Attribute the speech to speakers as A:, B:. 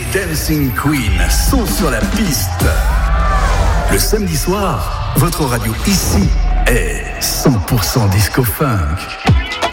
A: dancing queens sont sur la piste. Le samedi soir, votre radio ici est 100% disco funk.